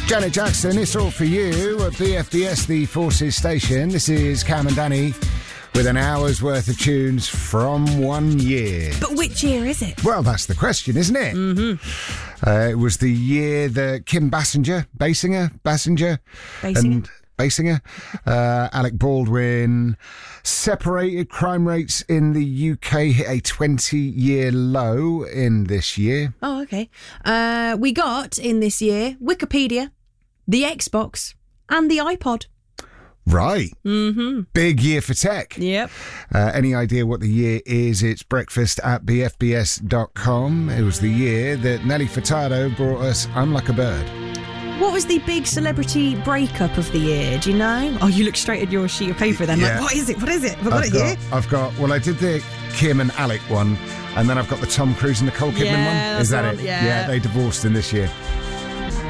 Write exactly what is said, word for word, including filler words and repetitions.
Janet Jackson, it's all for you at B F B S, the Forces station. This is Cam and Danny with an hour's worth of tunes from one year. But which year is it? Well, that's the question, isn't it? Mm-hmm. Uh, it was the year that Kim Basinger, Basinger, Basinger, Basinger? and Basinger, uh, Alec Baldwin separated. Crime rates in the U K hit a twenty-year low in this year. Oh, okay. Uh, we got in this year Wikipedia, the Xbox, and the iPod. Right. Mm-hmm. Big year for tech. Yep. Uh, any idea what the year is? It's breakfast at b f b s dot com. It was the year that Nelly Furtado brought us I'm Like a Bird. What was the big celebrity breakup of the year? Do you know? Oh, you look straight at your sheet of paper then. Yeah. Like, what is it? What is it? Have I got I've it got, here? I've got, well, I did the Kim and Alec one, and then I've got the Tom Cruise and Nicole Kidman Yeah, one. Is that's that the it? one, yeah. Yeah, they divorced in this year.